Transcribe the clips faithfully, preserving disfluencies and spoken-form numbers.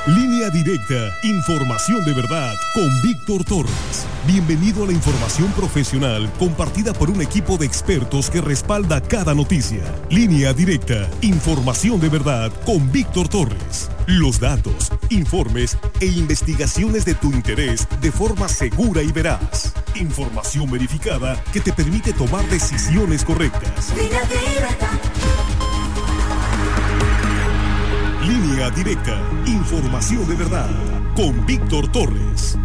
Línea Directa, información de verdad con Víctor Torres. Bienvenido a la información profesional compartida por un equipo de expertos que respalda cada noticia. Línea Directa, información de verdad con Víctor Torres. Los datos, informes e investigaciones de tu interés de forma segura y veraz. Información verificada que te permite tomar decisiones correctas. Línea Directa. Línea Directa, información de verdad, con Víctor Torres.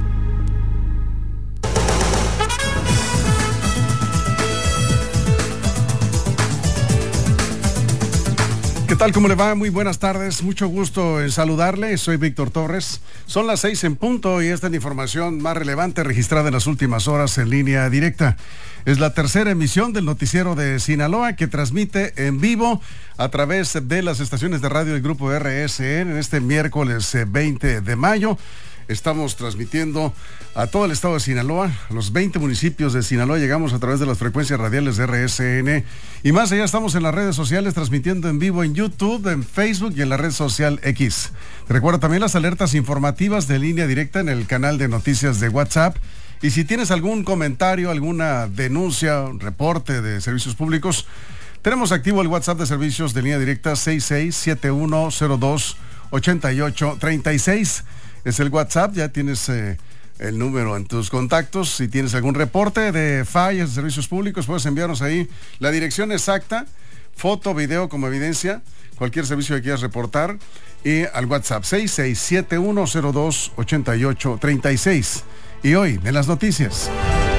¿Qué tal? ¿Cómo le va? Muy buenas tardes, mucho gusto en saludarle, soy Víctor Torres. Son las seis en punto y esta es la información más relevante registrada en las últimas horas en Línea Directa. Es la tercera emisión del noticiero de Sinaloa que transmite en vivo a través de las estaciones de radio del Grupo R S N en este miércoles veinte de mayo. Estamos transmitiendo a todo el estado de Sinaloa, a los veinte municipios de Sinaloa. Llegamos a través de las frecuencias radiales de R S N. Y más allá estamos en las redes sociales transmitiendo en vivo en YouTube, en Facebook y en la red social X. Te recuerdo también las alertas informativas de Línea Directa en el canal de noticias de WhatsApp. Y si tienes algún comentario, alguna denuncia, un reporte de servicios públicos, tenemos activo el WhatsApp de servicios de Línea Directa seis seis siete uno cero dos ocho ocho tres seis. Es el WhatsApp, ya tienes eh, el número en tus contactos. Si tienes algún reporte de fallas de servicios públicos, puedes enviarnos ahí la dirección exacta, foto, video como evidencia, cualquier servicio que quieras reportar, y al WhatsApp seis seis siete uno cero dos ocho ocho tres seis. Y hoy, en las noticias,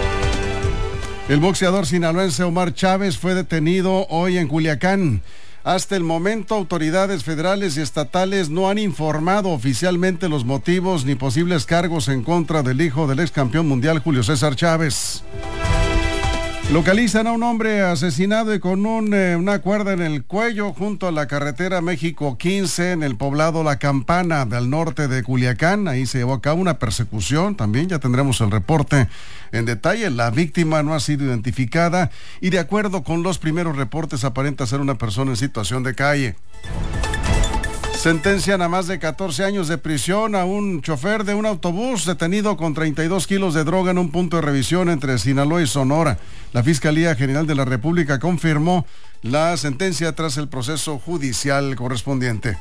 el boxeador sinaloense Omar Chávez fue detenido hoy en Culiacán. Hasta el momento, autoridades federales y estatales no han informado oficialmente los motivos ni posibles cargos en contra del hijo del ex campeón mundial Julio César Chávez. Localizan a un hombre asesinado y con un, eh, una cuerda en el cuello junto a la carretera México quince en el poblado La Campana del norte de Culiacán. Ahí se llevó a cabo una persecución. También ya tendremos el reporte en detalle. La víctima no ha sido identificada y de acuerdo con los primeros reportes aparenta ser una persona en situación de calle. Sentencian a más de catorce años de prisión a un chofer de un autobús detenido con treinta y dos kilos de droga en un punto de revisión entre Sinaloa y Sonora. La Fiscalía General de la República confirmó la sentencia tras el proceso judicial correspondiente.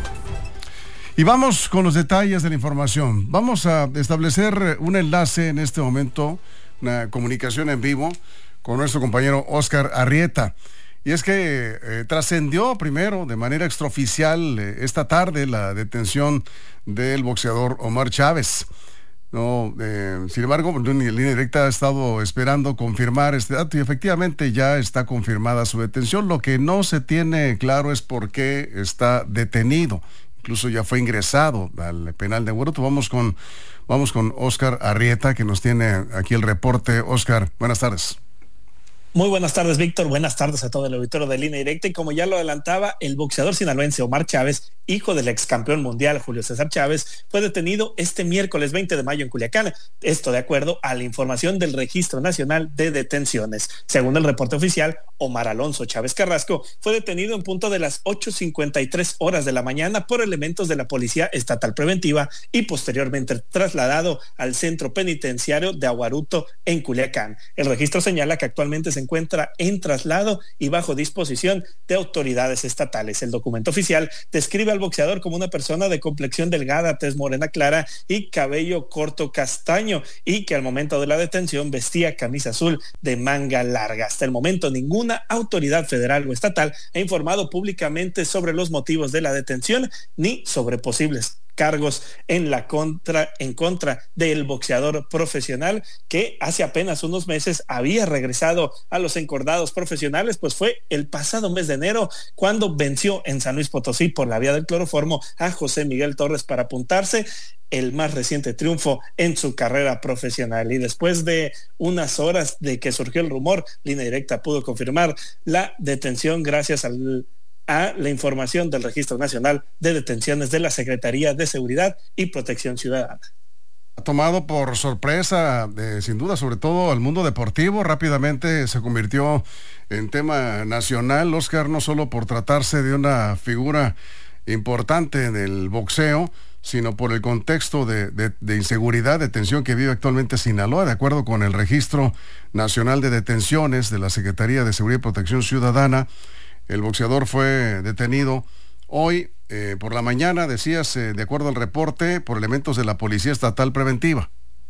Y vamos con los detalles de la información. Vamos a establecer un enlace en este momento, una comunicación en vivo con nuestro compañero Óscar Arrieta. Y es que eh, trascendió primero de manera extraoficial eh, esta tarde la detención del boxeador Omar Chávez. No, eh, sin embargo, Línea Directa ha estado esperando confirmar este dato y efectivamente ya está confirmada su detención. Lo que no se tiene claro es por qué está detenido. Incluso ya fue ingresado al penal de Hueruto. Vamos con, vamos con Óscar Arrieta, que nos tiene aquí el reporte. Óscar, buenas tardes. Muy buenas tardes, Víctor. Buenas tardes a todo el auditorio de Línea Directa. Y como ya lo adelantaba, el boxeador sinaloense Omar Chávez, hijo del ex campeón mundial Julio César Chávez, fue detenido este miércoles veinte de mayo en Culiacán. Esto de acuerdo a la información del Registro Nacional de Detenciones. Según el reporte oficial, Omar Alonso Chávez Carrasco fue detenido en punto de las ocho cincuenta y tres horas de la mañana por elementos de la Policía Estatal Preventiva y posteriormente trasladado al centro penitenciario de Aguaruto en Culiacán. El registro señala que actualmente se encuentra en traslado y bajo disposición de autoridades estatales. El documento oficial describe al boxeador como una persona de complexión delgada, tez morena clara y cabello corto castaño, y que al momento de la detención vestía camisa azul de manga larga. Hasta el momento ninguna autoridad federal o estatal ha informado públicamente sobre los motivos de la detención ni sobre posibles cargos en la contra en contra del boxeador profesional que hace apenas unos meses había regresado a los encordados profesionales, pues fue el pasado mes de enero cuando venció en San Luis Potosí por la vía del cloroformo a José Miguel Torres para apuntarse el más reciente triunfo en su carrera profesional. Y después de unas horas de que surgió el rumor, Línea Directa pudo confirmar la detención gracias al a la información del Registro Nacional de Detenciones de la Secretaría de Seguridad y Protección Ciudadana. Ha tomado por sorpresa, eh, sin duda, sobre todo al mundo deportivo. Rápidamente se convirtió en tema nacional, Óscar, no solo por tratarse de una figura importante del boxeo, sino por el contexto de, de, de inseguridad, de tensión que vive actualmente Sinaloa. De acuerdo con el Registro Nacional de Detenciones de la Secretaría de Seguridad y Protección Ciudadana, el boxeador fue detenido hoy eh, por la mañana, decías, eh, de acuerdo al reporte, por elementos de la Policía Estatal Preventiva.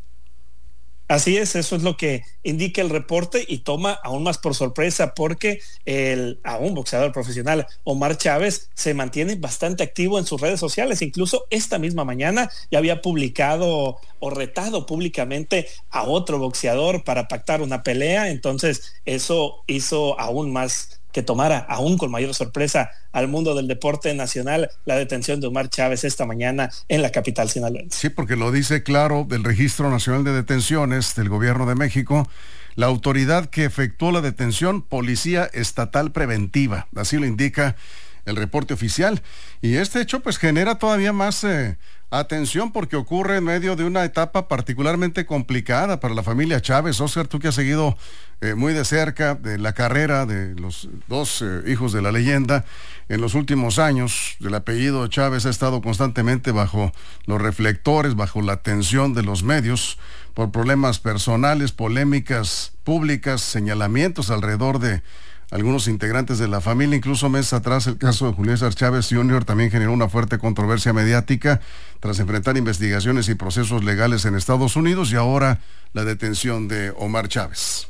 Así es, eso es lo que indica el reporte y toma aún más por sorpresa porque el aún boxeador profesional Omar Chávez se mantiene bastante activo en sus redes sociales. Incluso esta misma mañana ya había publicado o retado públicamente a otro boxeador para pactar una pelea. Entonces eso hizo aún más que tomara aún con mayor sorpresa al mundo del deporte nacional la detención de Omar Chávez esta mañana en la capital sinaloense. Sí, porque lo dice claro del Registro Nacional de Detenciones del Gobierno de México, la autoridad que efectuó la detención, Policía Estatal Preventiva, así lo indica el reporte oficial, y este hecho pues genera todavía más eh, atención porque ocurre en medio de una etapa particularmente complicada para la familia Chávez. Óscar, tú que has seguido eh, muy de cerca de la carrera de los dos eh, hijos de la leyenda en los últimos años, el apellido Chávez ha estado constantemente bajo los reflectores, bajo la atención de los medios por problemas personales, polémicas públicas, señalamientos alrededor de algunos integrantes de la familia. Incluso meses atrás el caso de Julio César Chávez junior también generó una fuerte controversia mediática tras enfrentar investigaciones y procesos legales en Estados Unidos, y ahora la detención de Omar Chávez.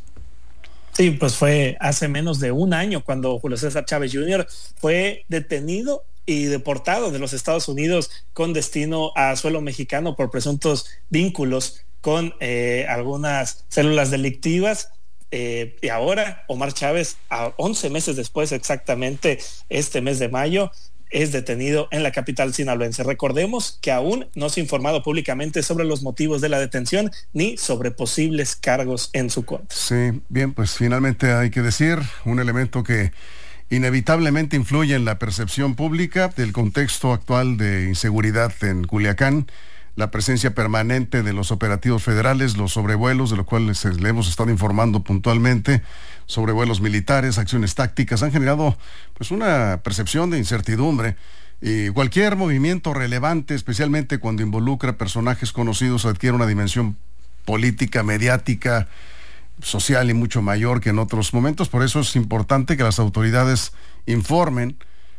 Sí, pues fue hace menos de un año cuando Julio César Chávez junior fue detenido y deportado de los Estados Unidos con destino a suelo mexicano por presuntos vínculos con eh, algunas células delictivas. Eh, y ahora Omar Chávez, a once meses después, exactamente este mes de mayo, es detenido en la capital sinaloense. Recordemos que aún no se ha informado públicamente sobre los motivos de la detención ni sobre posibles cargos en su contra. Sí, bien, pues finalmente hay que decir un elemento que inevitablemente influye en la percepción pública del contexto actual de inseguridad en Culiacán. La presencia permanente de los operativos federales, los sobrevuelos, de los cuales le hemos estado informando puntualmente, sobrevuelos militares, acciones tácticas, han generado pues una percepción de incertidumbre, y cualquier movimiento relevante, especialmente cuando involucra personajes conocidos, adquiere una dimensión política, mediática, social y mucho mayor que en otros momentos. Por eso es importante que las autoridades informen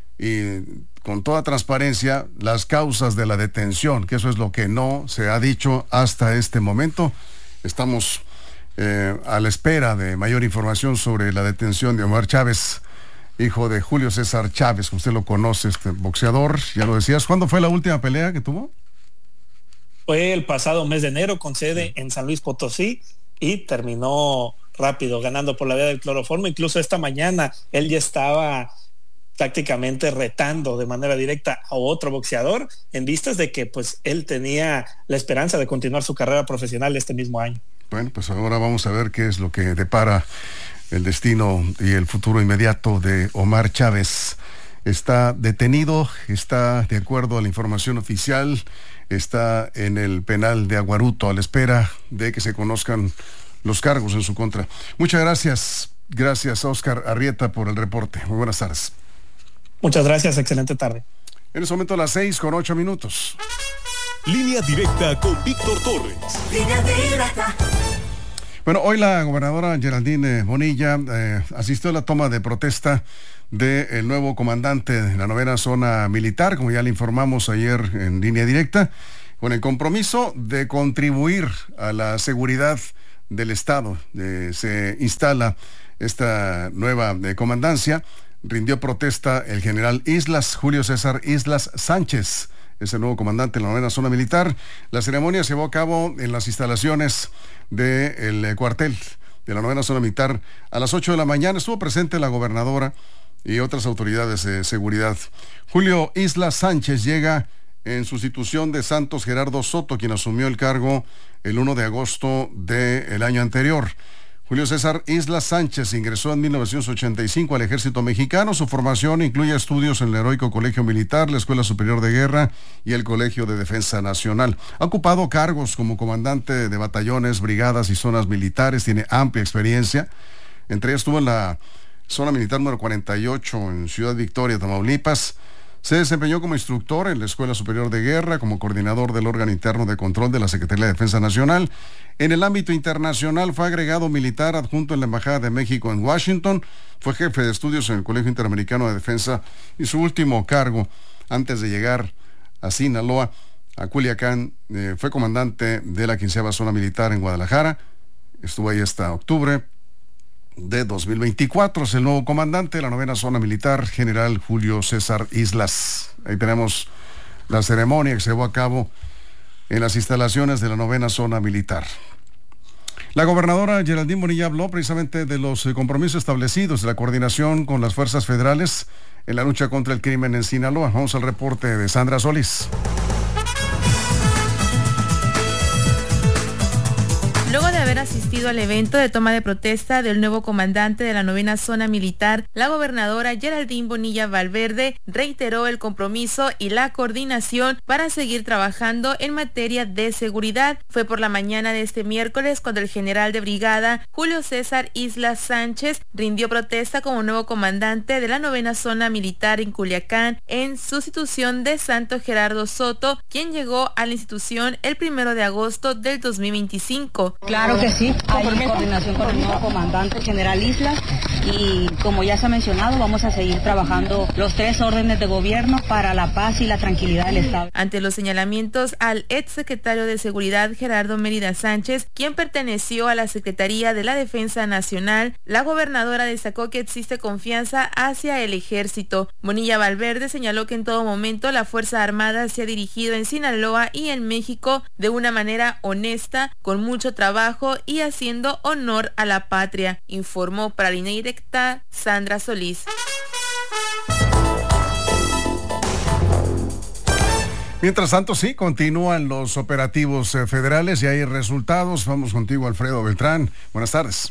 y con toda transparencia las causas de la detención, que eso es lo que no se ha dicho hasta este momento. Estamos eh, a la espera de mayor información sobre la detención de Omar Chávez, hijo de Julio César Chávez, como usted lo conoce, este boxeador, ya lo decías. ¿Cuándo fue la última pelea que tuvo? Fue el pasado mes de enero, con sede en San Luis Potosí, y terminó rápido, ganando por la vía del cloroformo. Incluso esta mañana él ya estaba prácticamente retando de manera directa a otro boxeador en vistas de que pues él tenía la esperanza de continuar su carrera profesional este mismo año. Bueno, pues ahora vamos a ver qué es lo que depara el destino y el futuro inmediato de Omar Chávez. Está detenido, está, de acuerdo a la información oficial, está en el penal de Aguaruto a la espera de que se conozcan los cargos en su contra. Muchas gracias, gracias a Óscar Arrieta por el reporte. Muy buenas tardes. Muchas gracias, excelente tarde. En este momento a las seis con ocho minutos. Línea directa con Víctor Torres. Línea directa. Bueno, hoy la gobernadora Geraldine Bonilla eh, asistió a la toma de protesta del nuevo comandante de la novena zona militar, como ya le informamos ayer en Línea Directa, con el compromiso de contribuir a la seguridad del Estado. Eh, se instala esta nueva eh, comandancia. Rindió protesta el general Islas, Julio César Islas Sánchez, es el nuevo comandante de la novena zona militar. La ceremonia se llevó a cabo en las instalaciones del eh, cuartel de la novena zona militar a las ocho de la mañana. Estuvo presente la gobernadora y otras autoridades de seguridad. Julio Islas Sánchez llega en sustitución de Santos Gerardo Soto, quien asumió el cargo el primero de agosto del año anterior. Julio César Islas Sánchez ingresó en mil novecientos ochenta y cinco al ejército mexicano. Su formación incluye estudios en el Heroico Colegio Militar, la Escuela Superior de Guerra y el Colegio de Defensa Nacional. Ha ocupado cargos como comandante de batallones, brigadas y zonas militares. Tiene amplia experiencia. Entre ellas estuvo en la zona militar número cuarenta y ocho en Ciudad Victoria, Tamaulipas. Se desempeñó como instructor en la Escuela Superior de Guerra, como coordinador del órgano interno de control de la Secretaría de Defensa Nacional. En el ámbito internacional fue agregado militar adjunto en la Embajada de México en Washington. Fue jefe de estudios en el Colegio Interamericano de Defensa y su último cargo, antes de llegar a Sinaloa, a Culiacán, eh, fue comandante de la quinceava Zona Militar en Guadalajara. Estuvo ahí hasta octubre de dos mil veinticuatro. Es el nuevo comandante de la novena Zona Militar, general Julio César Islas. Ahí tenemos la ceremonia que se llevó a cabo en las instalaciones de la novena Zona Militar. La gobernadora Geraldine Bonilla habló precisamente de los compromisos establecidos de la coordinación con las fuerzas federales en la lucha contra el crimen en Sinaloa. Vamos al reporte de Sandra Solís. Luego de haber asistido al evento de toma de protesta del nuevo comandante de la novena Zona Militar, la gobernadora Geraldine Bonilla Valverde reiteró el compromiso y la coordinación para seguir trabajando en materia de seguridad. Fue por la mañana de este miércoles cuando el general de brigada Julio César Islas Sánchez rindió protesta como nuevo comandante de la novena Zona Militar en Culiacán, en sustitución de Santo Gerardo Soto, quien llegó a la institución el primero de agosto del dos mil veinticinco. Claro que sí, hay coordinación con el nuevo comandante general Islas y como ya se ha mencionado, vamos a seguir trabajando los tres órdenes de gobierno para la paz y la tranquilidad del Estado. Ante los señalamientos al exsecretario de Seguridad Gerardo Mérida Sánchez, quien perteneció a la Secretaría de la Defensa Nacional, la gobernadora destacó que existe confianza hacia el ejército. Bonilla Valverde señaló que en todo momento la Fuerza Armada se ha dirigido en Sinaloa y en México de una manera honesta, con mucho trabajo y haciendo honor a la patria, informó para Línea Directa Sandra Solís. Mientras tanto, sí, continúan los operativos eh, federales y hay resultados. Vamos contigo, Alfredo Beltrán. Buenas tardes.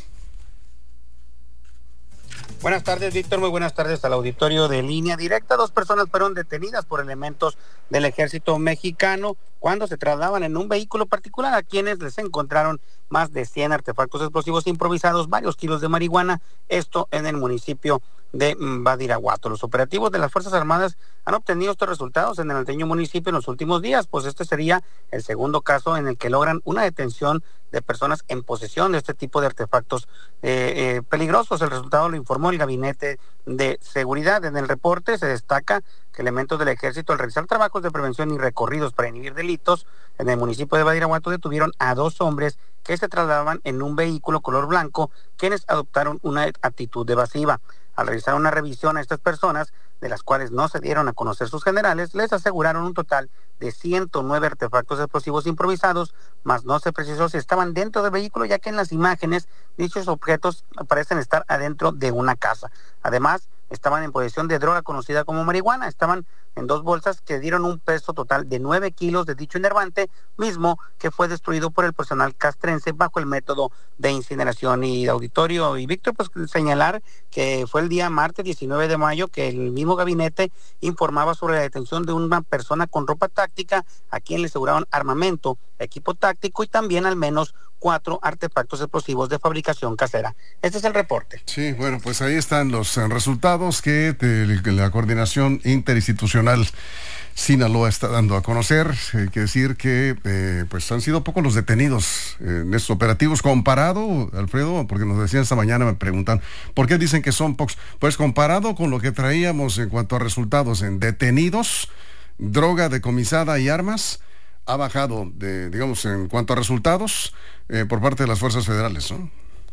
Buenas tardes, Víctor. Muy buenas tardes al auditorio de Línea Directa. Dos personas fueron detenidas por elementos del ejército mexicano cuando se trasladaban en un vehículo particular, a quienes les encontraron más de cien artefactos explosivos improvisados, varios kilos de marihuana, esto en el municipio de Badiraguato. Los operativos de las Fuerzas Armadas han obtenido estos resultados en el alteño municipio en los últimos días, pues este sería el segundo caso en el que logran una detención de personas en posesión de este tipo de artefactos eh, eh, peligrosos. El resultado lo informó el Gabinete de Seguridad. En el reporte se destaca que elementos del ejército, al realizar trabajos de prevención y recorridos para inhibir delitos en el municipio de Badiraguato, detuvieron a dos hombres que se trasladaban en un vehículo color blanco, quienes adoptaron una actitud evasiva. Al realizar una revisión a estas personas, de las cuales no se dieron a conocer sus generales, les aseguraron un total de ciento nueve artefactos explosivos improvisados, mas no se precisó si estaban dentro del vehículo, ya que en las imágenes dichos objetos parecen estar adentro de una casa. Además, estaban en posesión de droga conocida como marihuana. Estaban en dos bolsas que dieron un peso total de nueve kilos de dicho enervante, mismo que fue destruido por el personal castrense bajo el método de incineración. Y auditorio y Víctor, pues señalar que fue el día martes diecinueve de mayo que el mismo gabinete informaba sobre la detención de una persona con ropa táctica, a quien le aseguraron armamento, equipo táctico y también al menos cuatro artefactos explosivos de fabricación casera. Este es el reporte. Sí, bueno, pues ahí están los eh, resultados que de, la coordinación interinstitucional Sinaloa está dando a conocer. Hay que decir que eh, pues han sido pocos los detenidos en estos operativos comparado, Alfredo, porque nos decían esta mañana, me preguntan, ¿por qué dicen que son pocos? Pues comparado con lo que traíamos en cuanto a resultados en detenidos, droga decomisada y armas, ha bajado, de, digamos, en cuanto a resultados eh, por parte de las fuerzas federales, ¿no?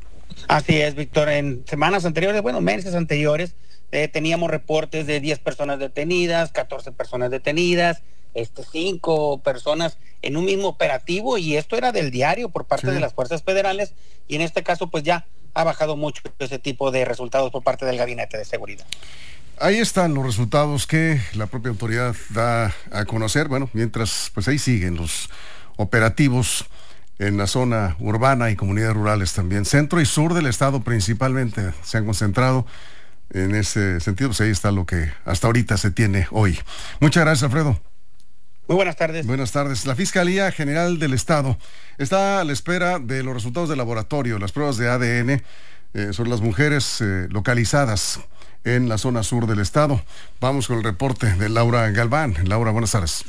Así es, Víctor. En semanas anteriores, bueno, meses anteriores, eh, teníamos reportes de diez personas detenidas, catorce personas detenidas, este, cinco personas en un mismo operativo, y esto era del diario por parte sí. de las fuerzas federales, y en este caso, pues ya ha bajado mucho ese tipo de resultados por parte del Gabinete de Seguridad. Ahí están los resultados que la propia autoridad da a conocer. Bueno, mientras, pues ahí siguen los operativos en la zona urbana y comunidades rurales también. Centro y sur del estado principalmente se han concentrado en ese sentido. Pues ahí está lo que hasta ahorita se tiene hoy. Muchas gracias, Alfredo. Muy buenas tardes. Buenas tardes. La Fiscalía General del Estado está a la espera de los resultados del laboratorio, las pruebas de A D N eh, sobre las mujeres eh, localizadas en la zona sur del estado. Vamos con el reporte de Laura Galván. Laura, buenas tardes.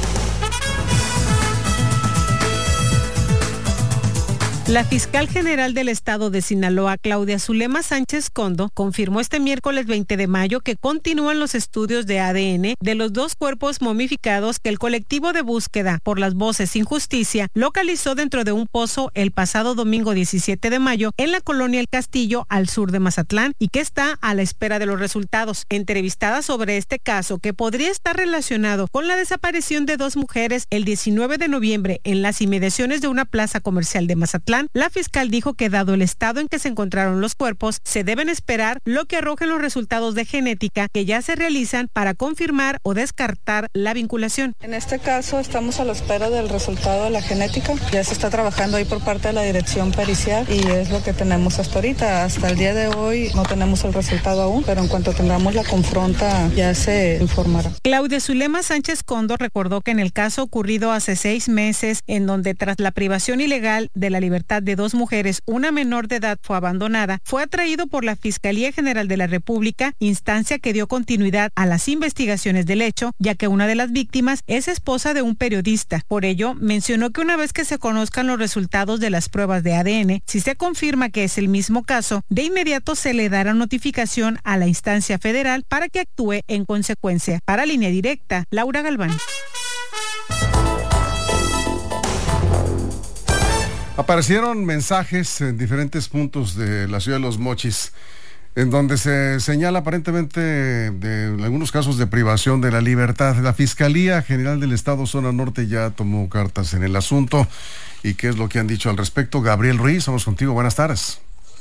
La fiscal general del estado de Sinaloa, Claudia Zulema Sánchez Condo, confirmó este miércoles veinte de mayo que continúan los estudios de A D N de los dos cuerpos momificados que el colectivo de búsqueda por las voces sin justicia localizó dentro de un pozo el pasado domingo diecisiete de mayo en la colonia El Castillo, al sur de Mazatlán, y que está a la espera de los resultados. Entrevistada sobre este caso, que podría estar relacionado con la desaparición de dos mujeres el diecinueve de noviembre en las inmediaciones de una plaza comercial de Mazatlán, la fiscal dijo que dado el estado en que se encontraron los cuerpos, se deben esperar lo que arrojen los resultados de genética que ya se realizan para confirmar o descartar la vinculación. En este caso estamos a la espera del resultado de la genética. Ya se está trabajando ahí por parte de la dirección pericial y es lo que tenemos hasta ahorita. Hasta el día de hoy no tenemos el resultado aún, pero en cuanto tengamos la confronta ya se informará. Claudia Zulema Sánchez Condo recordó que en el caso ocurrido hace seis meses, en donde tras la privación ilegal de la libertad de dos mujeres, una menor de edad fue abandonada, fue atraído por la Fiscalía General de la República, instancia que dio continuidad a las investigaciones del hecho, ya que una de las víctimas es esposa de un periodista. Por ello, mencionó que una vez que se conozcan los resultados de las pruebas de A D N, si se confirma que es el mismo caso, de inmediato se le dará notificación a la instancia federal para que actúe en consecuencia. Para Línea Directa, Laura Galván. Aparecieron mensajes en diferentes puntos de la ciudad de Los Mochis, en donde se señala aparentemente de algunos casos de privación de la libertad. La Fiscalía General del Estado Zona Norte ya tomó cartas en el asunto. ¿Y qué es lo que han dicho al respecto? Gabriel Ruiz, vamos contigo, buenas tardes.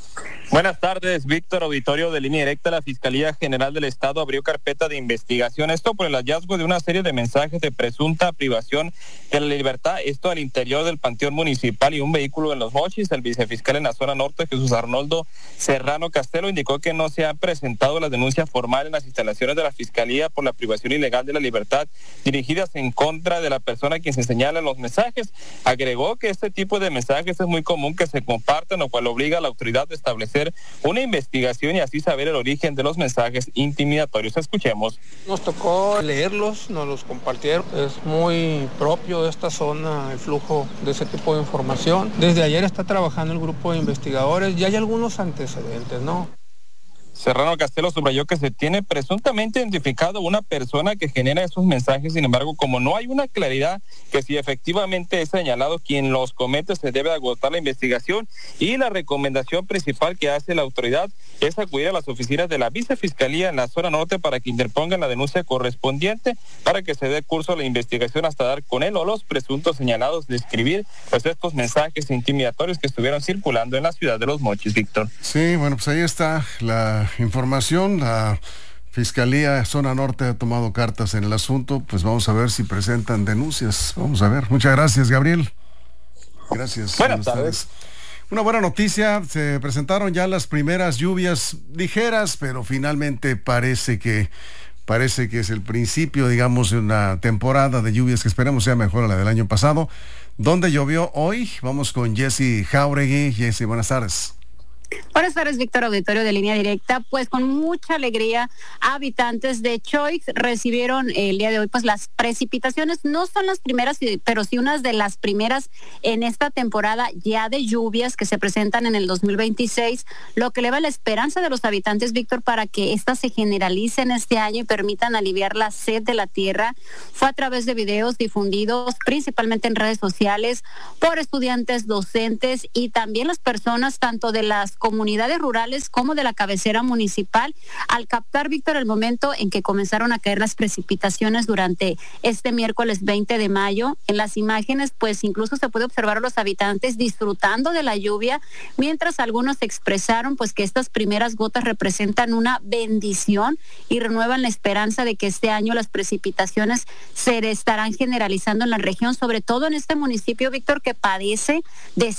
Buenas tardes, Víctor. Auditorio de Línea Directa. La Fiscalía General del Estado abrió carpeta de investigación, esto por el hallazgo de una serie de mensajes de presunta privación de la libertad, esto al interior del Panteón Municipal y un vehículo en Los Mochis. El vicefiscal en la zona norte, Jesús Arnoldo Serrano Castelo, indicó que no se han presentado las denuncias formales en las instalaciones de la Fiscalía por la privación ilegal de la libertad dirigidas en contra de la persona a quien se señalan los mensajes. Agregó que este tipo de mensajes es muy común que se compartan, lo cual obliga a la autoridad a establecer una investigación y así saber el origen de los mensajes intimidatorios. Escuchemos. Nos tocó leerlos, nos los compartieron. Es muy propio de esta zona el flujo de ese tipo de información. Desde ayer está trabajando el grupo de investigadores y hay algunos antecedentes, ¿no? Serrano Castelo subrayó que se tiene presuntamente identificado una persona que genera esos mensajes. Sin embargo, como no hay una claridad que si efectivamente es señalado quien los comete, se debe agotar la investigación, y la recomendación principal que hace la autoridad es acudir a las oficinas de la Vicefiscalía en la zona norte para que interpongan la denuncia correspondiente para que se dé curso a la investigación hasta dar con él o los presuntos señalados de escribir pues estos mensajes intimidatorios que estuvieron circulando en la ciudad de Los Mochis, Víctor. Sí, bueno, pues ahí está la información. La Fiscalía Zona Norte ha tomado cartas en el asunto, pues vamos a ver si presentan denuncias. Vamos a ver. Muchas gracias, Gabriel. Gracias. Buenas tardes. Una buena noticia, se presentaron ya las primeras lluvias ligeras, pero finalmente parece que parece que es el principio, digamos, de una temporada de lluvias que esperamos sea mejor a la del año pasado. ¿Dónde llovió hoy? Vamos con Jessy Jauregui. Jessy, buenas tardes. Buenas tardes, Víctor, auditorio de Línea Directa. Pues con mucha alegría, habitantes de Choix recibieron el día de hoy pues las precipitaciones. No son las primeras, pero sí unas de las primeras en esta temporada ya de lluvias que se presentan en el dos mil veintiséis, lo que eleva la esperanza de los habitantes, Víctor, para que estas se generalicen este año y permitan aliviar la sed de la tierra. Fue a través de videos difundidos principalmente en redes sociales por estudiantes, docentes y también las personas tanto de las comunidades rurales como de la cabecera municipal, al captar, Víctor, el momento en que comenzaron a caer las precipitaciones durante este miércoles veinte de mayo. En las imágenes, pues incluso se puede observar a los habitantes disfrutando de la lluvia, mientras algunos expresaron pues que estas primeras gotas representan una bendición y renuevan la esperanza de que este año las precipitaciones se estarán generalizando en la región, sobre todo en este municipio, Víctor, que padece de sed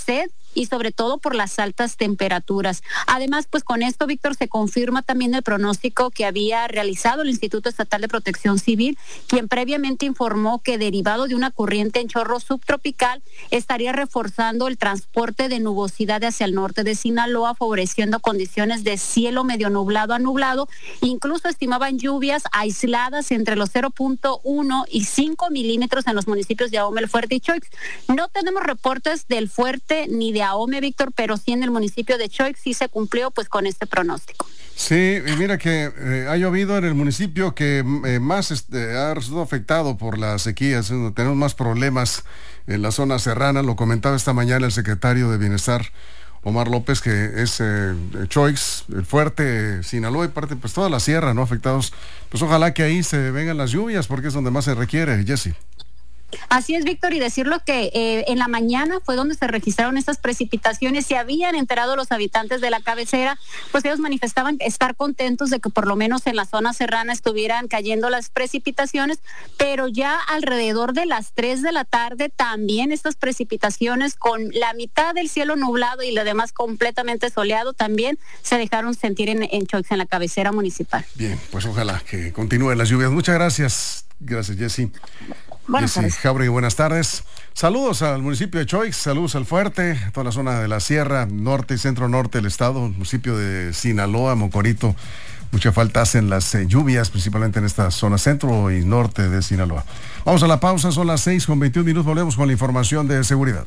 y sobre todo por las altas temperaturas. Además, pues con esto, Víctor, se confirma también el pronóstico que había realizado el Instituto Estatal de Protección Civil, quien previamente informó que derivado de una corriente en chorro subtropical estaría reforzando el transporte de nubosidad hacia el norte de Sinaloa, favoreciendo condiciones de cielo medio nublado a nublado. Incluso estimaban lluvias aisladas entre los cero punto uno y cinco milímetros en los municipios de Ahome, El Fuerte y Choix. No tenemos reportes del Fuerte ni de Ahome, Víctor, pero sí en el municipio de Choix sí se cumplió pues con este pronóstico. Sí, y mira que eh, ha llovido en el municipio que eh, más este, ha resultado afectado por las sequías, eh, tenemos más problemas en la zona serrana, lo comentaba esta mañana el secretario de Bienestar, Omar López, que es eh, Choix, El Fuerte, Sinaloa y parte, pues toda la sierra, ¿no? Afectados. Pues ojalá que ahí se vengan las lluvias, porque es donde más se requiere, Jessy. Así es, Víctor, y decirlo que eh, en la mañana fue donde se registraron estas precipitaciones. Se habían enterado los habitantes de la cabecera, pues ellos manifestaban estar contentos de que por lo menos en la zona serrana estuvieran cayendo las precipitaciones, pero ya alrededor de las tres de la tarde también estas precipitaciones con la mitad del cielo nublado y lo demás completamente soleado también se dejaron sentir en, en Choix, en la cabecera municipal. Bien, pues ojalá que continúen las lluvias. Muchas gracias. Gracias, Jessy. Buenas tardes. Jauregui, buenas tardes. Saludos al municipio de Choix, saludos al Fuerte, toda la zona de la Sierra, norte y centro norte del estado, municipio de Sinaloa, Mocorito. Mucha falta hacen las eh, lluvias, principalmente en esta zona centro y norte de Sinaloa. Vamos a la pausa, son las seis con veintiún minutos, volvemos con la información de seguridad.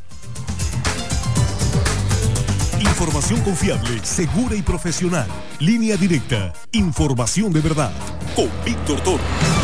Información confiable, segura y profesional. Línea Directa, información de verdad. Con Víctor Torres.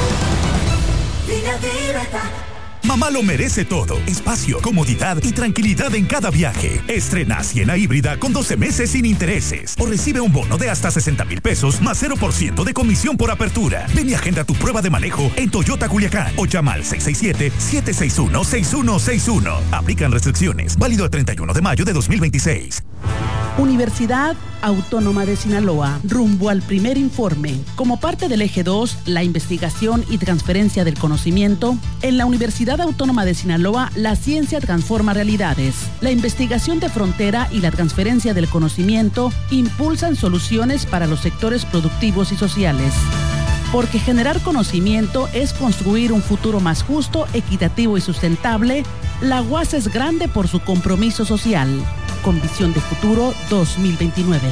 Mamá lo merece todo. Espacio, comodidad y tranquilidad en cada viaje. Estrena Siena híbrida con doce meses sin intereses. O recibe un bono de hasta sesenta mil pesos más cero por ciento de comisión por apertura. Ven y agenda tu prueba de manejo en Toyota Culiacán o llama al seis seis siete, siete seis uno, seis uno seis uno. Aplican restricciones. Válido el treinta y uno de mayo de dos mil veintiséis. Universidad Autónoma de Sinaloa, rumbo al primer informe. Como parte del eje dos, la investigación y transferencia del conocimiento, en la Universidad Autónoma de Sinaloa, la ciencia transforma realidades. La investigación de frontera y la transferencia del conocimiento impulsan soluciones para los sectores productivos y sociales. Porque generar conocimiento es construir un futuro más justo, equitativo y sustentable, la U A S es grande por su compromiso social. Con visión de futuro dos mil veintinueve.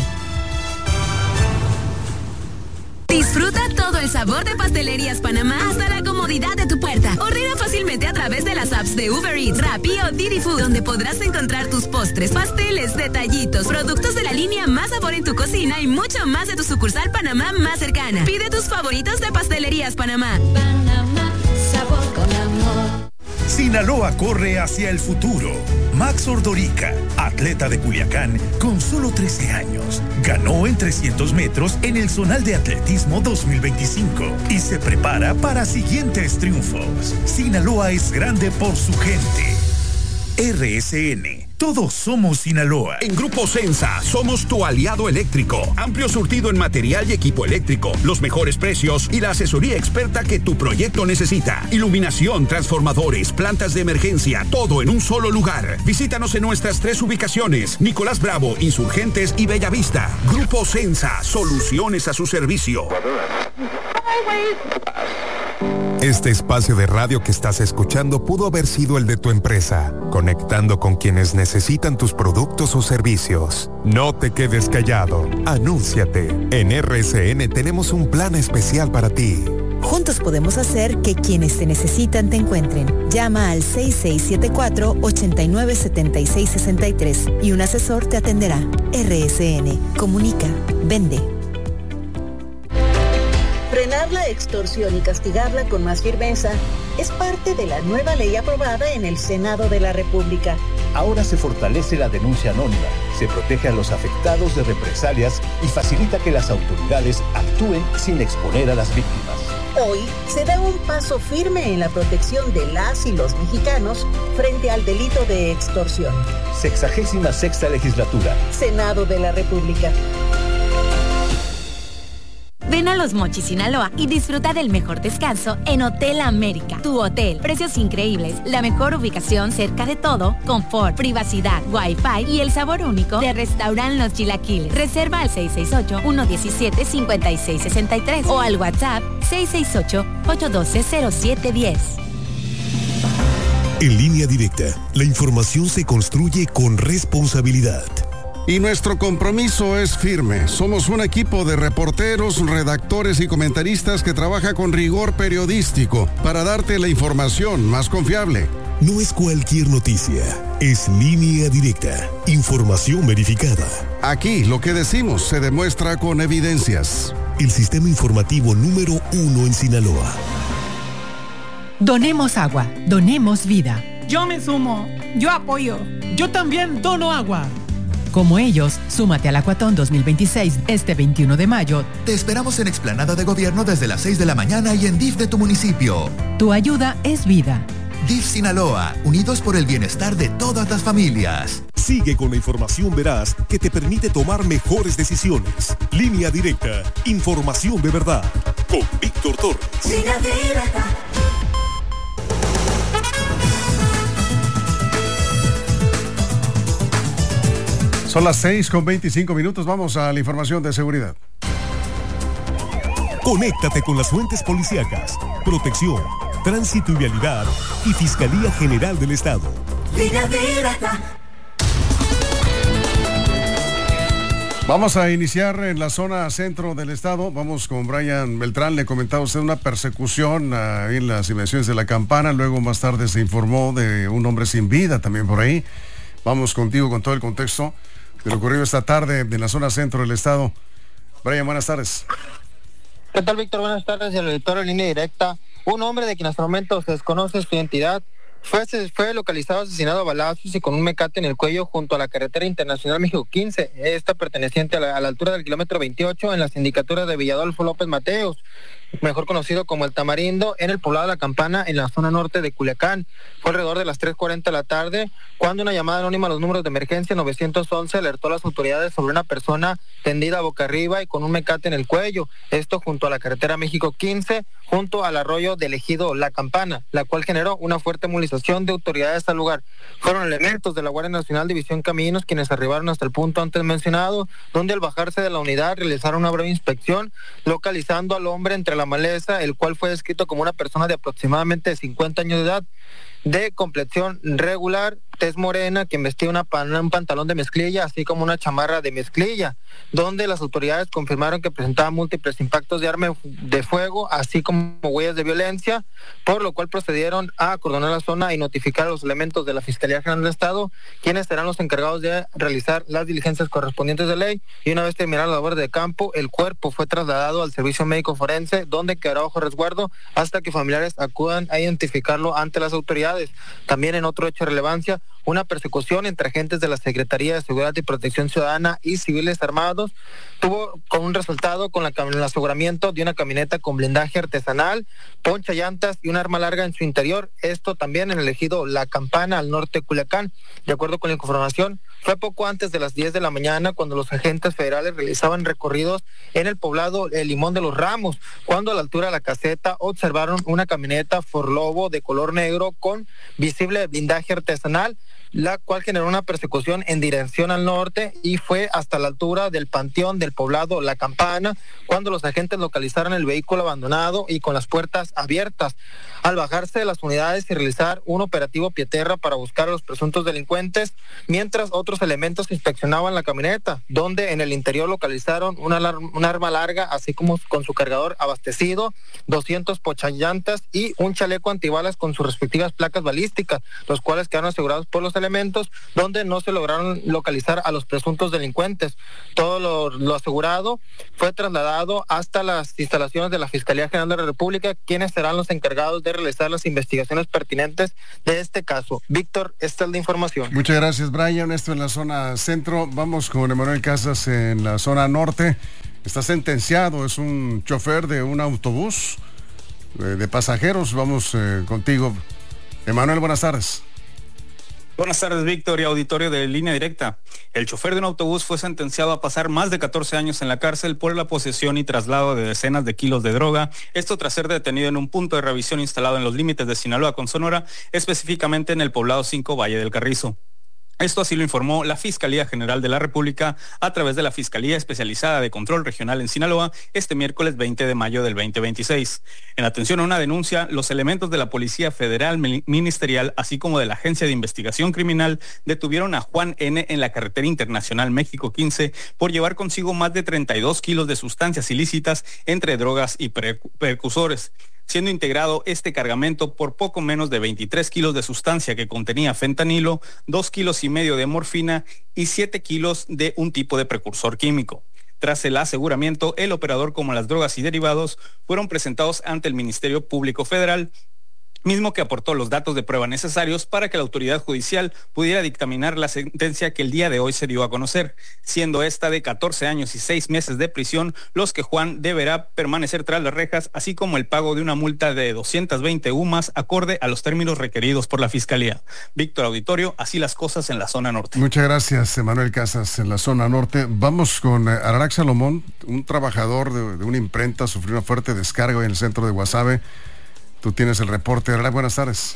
Disfruta todo el sabor de Pastelerías Panamá hasta la comodidad de tu puerta. Ordena fácilmente a través de las apps de Uber Eats, Rappi o Didi Food, donde podrás encontrar tus postres, pasteles, detallitos, productos de la línea Más Sabor en tu cocina y mucho más de tu sucursal Panamá más cercana. Pide tus favoritos de Pastelerías Panamá. Panamá, sabor con amor. Sinaloa corre hacia el futuro. Max Ordorica, atleta de Culiacán con solo trece años, ganó en trescientos metros en el Zonal de Atletismo dos mil veinticinco y se prepara para siguientes triunfos. Sinaloa es grande por su gente. R S N. Todos somos Sinaloa. En Grupo Sensa somos tu aliado eléctrico. Amplio surtido en material y equipo eléctrico, los mejores precios y la asesoría experta que tu proyecto necesita. Iluminación, transformadores, plantas de emergencia, todo en un solo lugar. Visítanos en nuestras tres ubicaciones: Nicolás Bravo, Insurgentes y Bellavista. Grupo Sensa, soluciones a su servicio. Este espacio de radio que estás escuchando pudo haber sido el de tu empresa, conectando con quienes necesitan tus productos o servicios. No te quedes callado, anúnciate. En R S N tenemos un plan especial para ti. Juntos podemos hacer que quienes te necesitan te encuentren. Llama al seis seis siete cuatro, ocho nueve siete seis seis tres y un asesor te atenderá. R S N, comunica, vende. Frenar la extorsión y castigarla con más firmeza es parte de la nueva ley aprobada en el Senado de la República. Ahora se fortalece la denuncia anónima, se protege a los afectados de represalias y facilita que las autoridades actúen sin exponer a las víctimas. Hoy se da un paso firme en la protección de las y los mexicanos frente al delito de extorsión. Sexagésima sexta legislatura. Senado de la República. Ven a Los Mochis, Sinaloa y disfruta del mejor descanso en Hotel América, tu hotel. Precios increíbles, la mejor ubicación cerca de todo, confort, privacidad, wifi y el sabor único de Restaurant Los Chilaquiles. Reserva al seis seis ocho, uno uno siete, cinco seis seis tres o al WhatsApp seis seis ocho, ocho uno dos, cero siete uno cero. En Línea Directa, la información se construye con responsabilidad. Y nuestro compromiso es firme. Somos un equipo de reporteros, redactores y comentaristas que trabaja con rigor periodístico para darte la información más confiable. No es cualquier noticia, es Línea Directa, información verificada. Aquí lo que decimos se demuestra con evidencias. El sistema informativo número uno en Sinaloa. Donemos agua, donemos vida. Yo me sumo, yo apoyo. Yo también dono agua. Como ellos, súmate al Acuatón dos mil veintiséis este veintiuno de mayo. Te esperamos en Explanada de Gobierno desde las seis de la mañana y en D I F de tu municipio. Tu ayuda es vida. D I F Sinaloa, unidos por el bienestar de todas las familias. Sigue con la información veraz que te permite tomar mejores decisiones. Línea Directa, información de verdad. Con Víctor Torres. Línea Directa. Son las seis con veinticinco minutos. Vamos a la información de seguridad. Conéctate con las fuentes policíacas, protección, tránsito y vialidad y Fiscalía General del Estado. Línea Directa. Vamos a iniciar en la zona centro del estado. Vamos con Brian Beltrán. Le comentaba usted una persecución ahí en las inmediaciones de La Campana. Luego más tarde se informó de un hombre sin vida también por ahí. Vamos contigo con todo el contexto de lo ocurrido esta tarde en la zona centro del estado. Brian, buenas tardes. ¿Qué tal, Víctor? Buenas tardes. El editor en Línea Directa. Un hombre de quien hasta el momento se desconoce su identidad fue, fue localizado asesinado a balazos y con un mecate en el cuello junto a la carretera internacional México quince, esta perteneciente a la, a la altura del kilómetro veintiocho en la sindicatura de Villadolfo López Mateos, mejor conocido como El Tamarindo, en el poblado de La Campana, en la zona norte de Culiacán. Fue alrededor de las tres cuarenta de la tarde cuando una llamada anónima a los números de emergencia nueve once alertó a las autoridades sobre una persona tendida boca arriba y con un mecate en el cuello, esto junto a la carretera México quince, junto al arroyo del ejido La Campana, la cual generó una fuerte movilización de autoridades al lugar. Fueron elementos de la Guardia Nacional División Caminos quienes arribaron hasta el punto antes mencionado, donde al bajarse de la unidad realizaron una breve inspección, localizando al hombre entre la maleza, el cual fue descrito como una persona de aproximadamente cincuenta años de edad, de complexión regular, tez morena, quien vestía una pan, un pantalón de mezclilla, así como una chamarra de mezclilla, donde las autoridades confirmaron que presentaba múltiples impactos de arma de fuego, así como huellas de violencia, por lo cual procedieron a acordonar la zona y notificar a los elementos de la Fiscalía General del Estado, quienes serán los encargados de realizar las diligencias correspondientes de ley, y una vez terminada la labor de campo, el cuerpo fue trasladado al servicio médico forense, donde quedará bajo resguardo hasta que familiares acudan a identificarlo ante las autoridades. También en otro hecho de relevancia, una persecución entre agentes de la Secretaría de Seguridad y Protección Ciudadana y civiles armados tuvo con un resultado con la, el aseguramiento de una camioneta con blindaje artesanal, poncha llantas y un arma larga en su interior, esto también en el ejido La Campana, al norte de Culiacán. De acuerdo con la información, fue poco antes de las diez de la mañana cuando los agentes federales realizaban recorridos en el poblado El Limón de los Ramos, cuando a la altura de la caseta observaron una camioneta Ford Lobo de color negro con visible blindaje artesanal, la cual generó una persecución en dirección al norte y fue hasta la altura del panteón del poblado La Campana, cuando los agentes localizaron el vehículo abandonado y con las puertas abiertas. Al bajarse de las unidades y realizar un operativo pie tierra para buscar a los presuntos delincuentes, mientras otros elementos inspeccionaban la camioneta, donde en el interior localizaron una, un arma larga, así como con su cargador abastecido, doscientos pochallantas y un chaleco antibalas con sus respectivas placas balísticas, los cuales quedaron asegurados por los elementos, donde no se lograron localizar a los presuntos delincuentes. Todo lo, lo asegurado fue trasladado hasta las instalaciones de la Fiscalía General de la República, quienes serán los encargados de realizar las investigaciones pertinentes de este caso. Víctor, esta es la información. Muchas gracias, Brian. Esto en la zona centro. Vamos con Emanuel Casas en la zona norte. Está sentenciado, es un chofer de un autobús eh, de pasajeros. Vamos eh, contigo. Emanuel, buenas tardes. Buenas tardes, Víctor y auditorio de Línea Directa. El chofer de un autobús fue sentenciado a pasar más de catorce años en la cárcel por la posesión y traslado de decenas de kilos de droga, esto tras ser detenido en un punto de revisión instalado en los límites de Sinaloa con Sonora, específicamente en el poblado cinco Valle del Carrizo. Esto así lo informó la Fiscalía General de la República a través de la Fiscalía Especializada de Control Regional en Sinaloa este miércoles veinte de mayo del veinte veintiséis. En atención a una denuncia, los elementos de la Policía Federal Ministerial, así como de la Agencia de Investigación Criminal, detuvieron a Juan N. en la carretera internacional México quince por llevar consigo más de treinta y dos kilos de sustancias ilícitas entre drogas y precursores, siendo integrado este cargamento por poco menos de veintitrés kilos de sustancia que contenía fentanilo, dos kilos y medio de morfina y siete kilos de un tipo de precursor químico. Tras el aseguramiento, el operador como las drogas y derivados fueron presentados ante el Ministerio Público Federal, mismo que aportó los datos de prueba necesarios para que la autoridad judicial pudiera dictaminar la sentencia que el día de hoy se dio a conocer, siendo esta de catorce años y seis meses de prisión, los que Juan deberá permanecer tras las rejas, así como el pago de una multa de doscientas veinte U M A S acorde a los términos requeridos por la Fiscalía. Víctor Auditorio, así las cosas en la zona norte. Muchas gracias, Emanuel Casas, en la zona norte. Vamos con Ararax Salomón, un trabajador de, de una imprenta, sufrió una fuerte descarga en el centro de Guasave. Tú tienes el reporte, ¿verdad? Buenas tardes.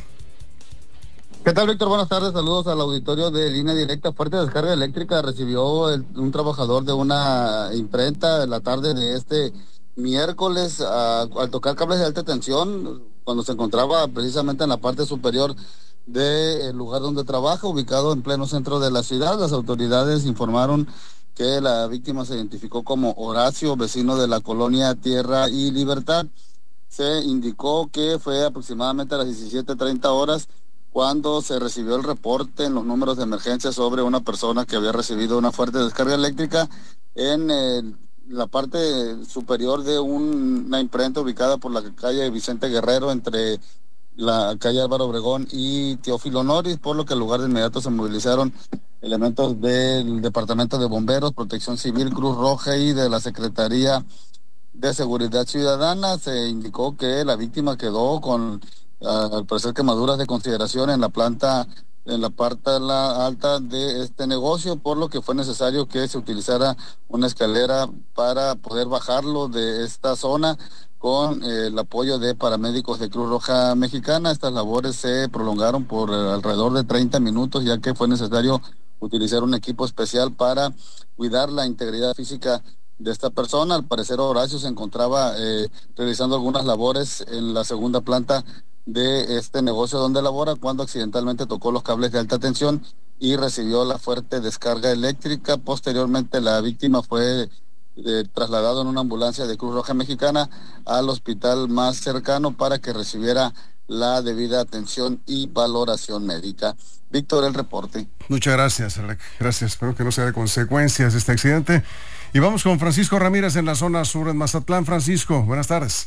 ¿Qué tal, Víctor? Buenas tardes, saludos al auditorio de Línea Directa. Fuerte descarga eléctrica recibió el, un trabajador de una imprenta en la tarde de este miércoles a, al tocar cables de alta tensión, cuando se encontraba precisamente en la parte superior del lugar donde trabaja, ubicado en pleno centro de la ciudad. Las autoridades informaron que la víctima se identificó como Horacio, vecino de la colonia Tierra y Libertad. Se indicó que fue aproximadamente a las diecisiete treinta horas cuando se recibió el reporte en los números de emergencia sobre una persona que había recibido una fuerte descarga eléctrica en el, la parte superior de un, una imprenta ubicada por la calle Vicente Guerrero entre la calle Álvaro Obregón y Teófilo Noris, por lo que al lugar de inmediato se movilizaron elementos del Departamento de Bomberos, Protección Civil, Cruz Roja y de la Secretaría de Seguridad Ciudadana. Se indicó que la víctima quedó con, uh, al parecer, quemaduras de consideración en la planta, en la parte la alta de este negocio, por lo que fue necesario que se utilizara una escalera para poder bajarlo de esta zona con eh, el apoyo de paramédicos de Cruz Roja Mexicana. Estas labores se prolongaron por eh, alrededor de treinta minutos, ya que fue necesario utilizar un equipo especial para cuidar la integridad física de esta persona. Al parecer Horacio se encontraba eh, realizando algunas labores en la segunda planta de este negocio donde labora cuando accidentalmente tocó los cables de alta tensión y recibió la fuerte descarga eléctrica. Posteriormente la víctima fue eh, trasladado en una ambulancia de Cruz Roja Mexicana al hospital más cercano para que recibiera la debida atención y valoración médica. Víctor, el reporte. Muchas gracias, Alec. Gracias. Espero que no sea de consecuencias este accidente. Y vamos con Francisco Ramírez en la zona sur en Mazatlán. Francisco, buenas tardes.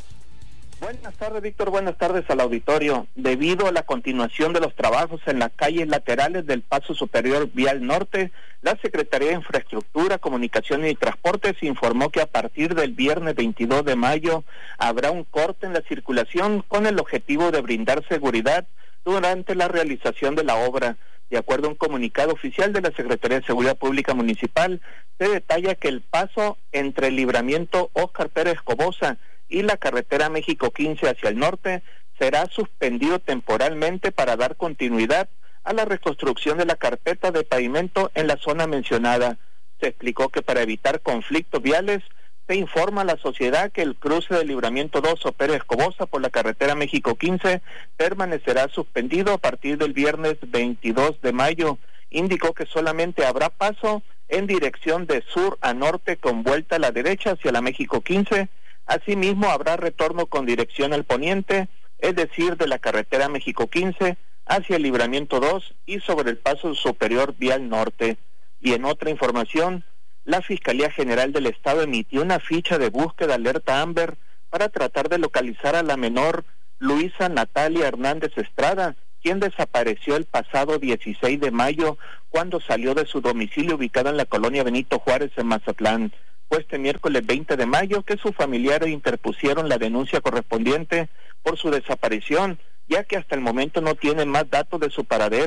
Buenas tardes, Víctor. Buenas tardes al auditorio. Debido a la continuación de los trabajos en las calles laterales del Paso Superior Vial Norte, la Secretaría de Infraestructura, Comunicaciones y Transportes informó que a partir del viernes veintidós de mayo habrá un corte en la circulación con el objetivo de brindar seguridad durante la realización de la obra. De acuerdo a un comunicado oficial de la Secretaría de Seguridad Pública Municipal, se detalla que el paso entre el libramiento Óscar Pérez Cobosa y la carretera México quince hacia el norte será suspendido temporalmente para dar continuidad a la reconstrucción de la carpeta de pavimento en la zona mencionada. Se explicó que para evitar conflictos viales, se informa a la sociedad que el cruce del libramiento dos o Pérez Cobosa por la carretera México quince permanecerá suspendido a partir del viernes veintidós de mayo. Indicó que solamente habrá paso en dirección de sur a norte con vuelta a la derecha hacia la México quince. Asimismo, habrá retorno con dirección al poniente, es decir, de la carretera México quince hacia el libramiento dos y sobre el Paso Superior Vial Norte. Y en otra información, la Fiscalía General del Estado emitió una ficha de búsqueda alerta Amber para tratar de localizar a la menor Luisa Natalia Hernández Estrada, quien desapareció el pasado dieciséis de mayo cuando salió de su domicilio ubicado en la colonia Benito Juárez en Mazatlán. Fue este miércoles veinte de mayo que sus familiares interpusieron la denuncia correspondiente por su desaparición, ya que hasta el momento no tienen más datos de su paradero,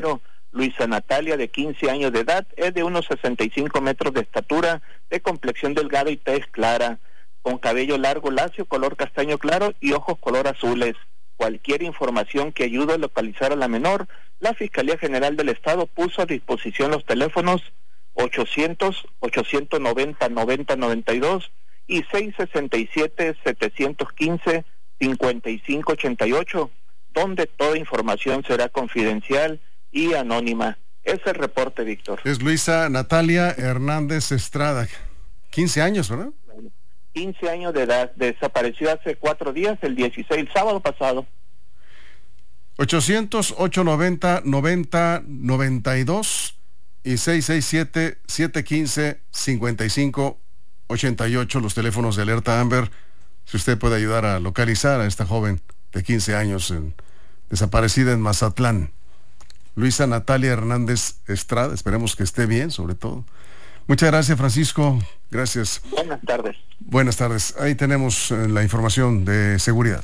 Luisa Natalia, de quince años de edad, es de unos sesenta y cinco metros de estatura, de complexión delgada y tez clara, con cabello largo, lacio, color castaño claro y ojos color azules. Cualquier información que ayude a localizar a la menor, la Fiscalía General del Estado puso a disposición los teléfonos ochocientos, ochocientos noventa, noventa noventa y dos y seiscientos sesenta y siete, setecientos quince, cincuenta y cinco ochenta y ocho, donde toda información será confidencial y anónima. Es el reporte, Víctor. Es Luisa Natalia Hernández Estrada, quince años, ¿verdad? quince años de edad, desapareció hace cuatro días, el dieciséis, el sábado pasado. ochocientos, ochocientos noventa, noventa noventa y dos y seiscientos sesenta y siete, setecientos quince, cincuenta y cinco ochenta y ocho, los teléfonos de alerta Amber, si usted puede ayudar a localizar a esta joven de quince años en, desaparecida en Mazatlán. Luisa Natalia Hernández Estrada, esperemos que esté bien, sobre todo. Muchas gracias, Francisco. Gracias. Buenas tardes. Buenas tardes. Ahí tenemos eh, la información de seguridad.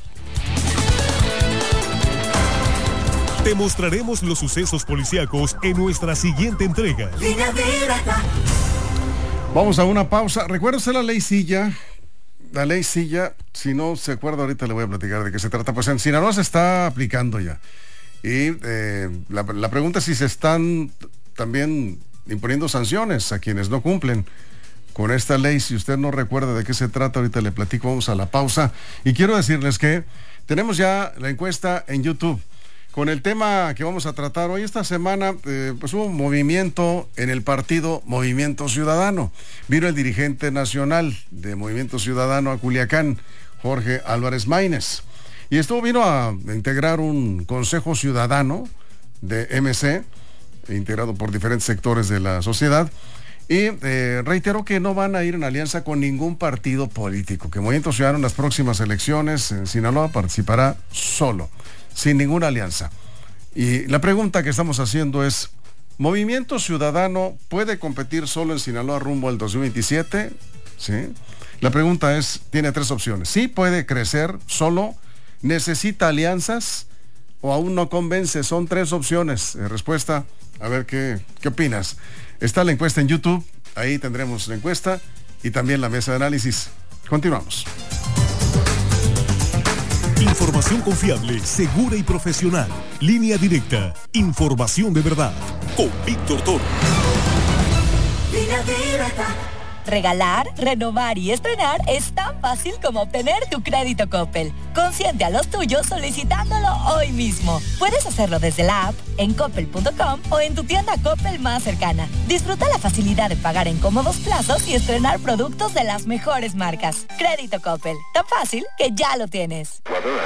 Te mostraremos los sucesos policíacos en nuestra siguiente entrega. Línea Directa. Vamos a una pausa. Recuérdese la ley Silla. La ley Silla, si no se acuerda, ahorita le voy a platicar de qué se trata. Pues en Sinaloa se está aplicando ya. Y eh, la, la pregunta es si se están también imponiendo sanciones a quienes no cumplen con esta ley. Si usted no recuerda de qué se trata, ahorita le platico. Vamos a la pausa. Y quiero decirles que tenemos ya la encuesta en YouTube con el tema que vamos a tratar hoy. Esta semana eh, pues hubo un movimiento en el partido Movimiento Ciudadano. Vino el dirigente nacional de Movimiento Ciudadano a Culiacán, Jorge Álvarez Maínez, y estuvo vino a integrar un consejo ciudadano de M C, integrado por diferentes sectores de la sociedad, y eh, reiteró que no van a ir en alianza con ningún partido político, que Movimiento Ciudadano en las próximas elecciones en Sinaloa participará solo, sin ninguna alianza. Y la pregunta que estamos haciendo es, ¿Movimiento Ciudadano puede competir solo en Sinaloa rumbo al dos mil veintisiete? ¿Sí? La pregunta es, tiene tres opciones. ¿Sí puede crecer solo? ¿Necesita alianzas? ¿O aún no convence? Son tres opciones. Eh, respuesta, a ver qué, qué opinas. Está la encuesta en YouTube, ahí tendremos la encuesta y también la mesa de análisis. Continuamos. Información confiable, segura y profesional. Línea Directa. Información de verdad. Con Víctor Toro. Línea Directa. Regalar, renovar y estrenar es tan fácil como obtener tu crédito Coppel. Consiente a los tuyos solicitándolo hoy mismo. Puedes hacerlo desde la app, en coppel punto com o en tu tienda Coppel más cercana. Disfruta la facilidad de pagar en cómodos plazos y estrenar productos de las mejores marcas. Crédito Coppel, tan fácil que ya lo tienes.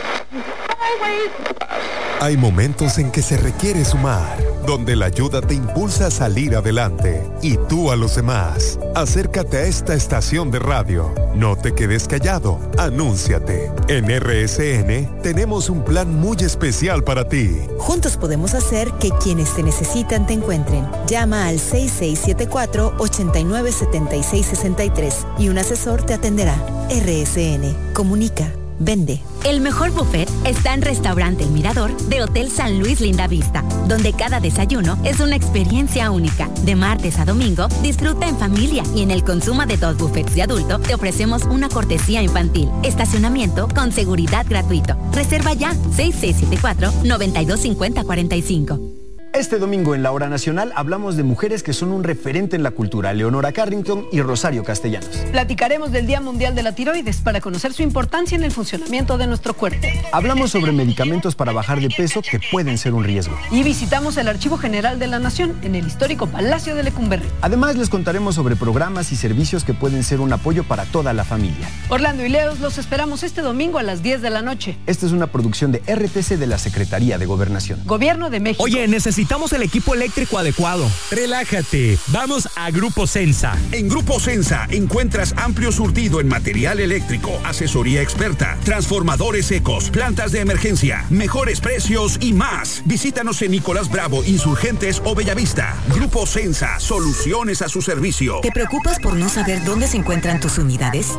Hay momentos en que se requiere sumar, donde la ayuda te impulsa a salir adelante y tú a los demás. Acércate a esta estación de radio. No te quedes callado. Anúnciate. En R S N tenemos un plan muy especial para ti. Juntos podemos hacer que quienes te necesitan te encuentren. Llama al seis seis siete cuatro, ocho nueve siete seis seis tres y un asesor te atenderá. R S N. Comunica. Vende. El mejor buffet está en Restaurante El Mirador de Hotel San Luis Linda Vista, donde cada desayuno es una experiencia única. De martes a domingo, disfruta en familia y en el consumo de dos buffets de adulto te ofrecemos una cortesía infantil. Estacionamiento con seguridad gratuito. Reserva ya seis seis siete cuatro, nueve dos cinco cero cuatro cinco. Este domingo en La Hora Nacional hablamos de mujeres que son un referente en la cultura, Leonora Carrington y Rosario Castellanos. Platicaremos del Día Mundial de la Tiroides para conocer su importancia en el funcionamiento de nuestro cuerpo. Hablamos sobre medicamentos para bajar de peso que pueden ser un riesgo. Y visitamos el Archivo General de la Nación en el histórico Palacio de Lecumberri. Además les contaremos sobre programas y servicios que pueden ser un apoyo para toda la familia. Orlando y Leos los esperamos este domingo a las diez de la noche. Esta es una producción de R T C de la Secretaría de Gobernación. Gobierno de México. Oye, necesitamos Necesitamos el equipo eléctrico adecuado. Relájate, vamos a Grupo Sensa. En Grupo Sensa encuentras amplio surtido en material eléctrico, asesoría experta, transformadores secos, plantas de emergencia, mejores precios y más. Visítanos en Nicolás Bravo, Insurgentes o Bellavista. Grupo Sensa, soluciones a su servicio. ¿Te preocupas por no saber dónde se encuentran tus unidades?